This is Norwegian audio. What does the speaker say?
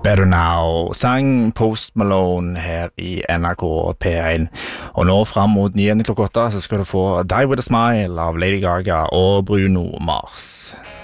Better Now, sang Post Malone her i NRK P1. Og nå frem mot 9 klokka 8 så skal du få Die With A Smile av Lady Gaga og Bruno Mars.